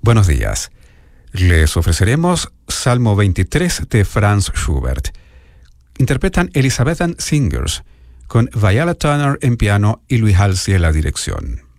Buenos días. Les ofreceremos Salmo 23 de Franz Schubert. Interpretan Elizabethan Singers, con Viola Turner en piano y Luis Halsey en la dirección.